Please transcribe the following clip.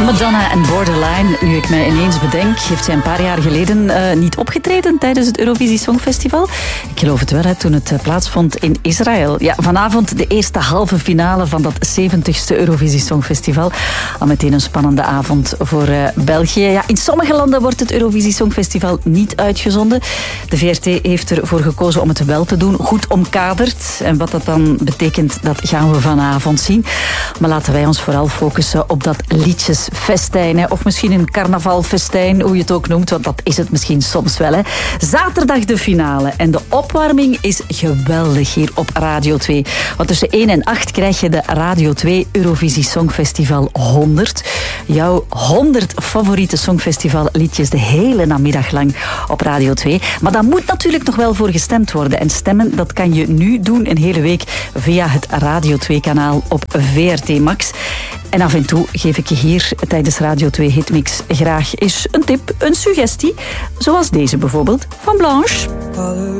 Madonna en Borderline. Nu ik mij ineens bedenk, heeft zij een paar jaar geleden niet opgetreden tijdens het Eurovisie Songfestival. Ik geloof het wel, toen het plaatsvond in Israël. Ja, vanavond de eerste halve finale van dat 70ste Eurovisie Songfestival. Al meteen een spannende avond voor België. Ja, in sommige landen wordt het Eurovisie Songfestival niet uitgezonden. De VRT heeft ervoor gekozen om het wel te doen, goed omkaderd. En wat dat dan betekent, dat gaan we vanavond zien. Maar laten wij ons vooral focussen op dat liedjesfestijn. Hè. Of misschien een carnavalfestijn, hoe je het ook noemt. Want dat is het misschien soms wel. Hè. Zaterdag de finale. En de opwarming is geweldig hier op Radio 2. Want tussen 1 en 8 krijg je de Radio 2 Eurovisie Songfestival 100. Jouw 100 favoriete songfestivalliedjes de hele namiddag lang op Radio 2. Maar daar moet natuurlijk nog wel voor gestemd worden. En stemmen, dat kan je nu doen een hele week via het Radio 2-kanaal op VRT Max. En af en toe geef ik je hier tijdens Radio 2 Hitmix graag eens een tip, een suggestie. Zoals deze bijvoorbeeld van Blanche.